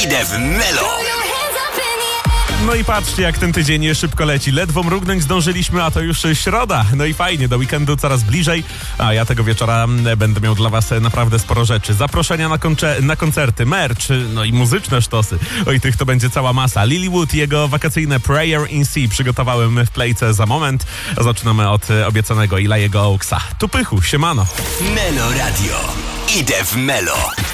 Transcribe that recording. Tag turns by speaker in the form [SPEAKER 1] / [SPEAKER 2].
[SPEAKER 1] Idę w Melo.
[SPEAKER 2] No i patrzcie, jak ten tydzień szybko leci. Ledwo mrugnąć zdążyliśmy, a to już środa. No i fajnie, do weekendu coraz bliżej. A ja tego wieczora będę miał dla was naprawdę sporo rzeczy. Zaproszenia na koncerty, merch, no i muzyczne sztosy. Oj, tych to będzie cała masa. Lilywood i jego wakacyjne Prayer in Sea przygotowałem w playce za moment. Zaczynamy od obiecanego Ilajego Oaksa. Tu Pychu, siemano.
[SPEAKER 1] Melo Radio. Idę w Melo.